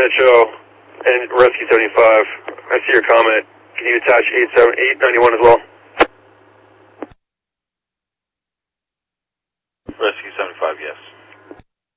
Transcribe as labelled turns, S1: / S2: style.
S1: NHO and Rescue 75. I see your comment. Can you attach 891 as well?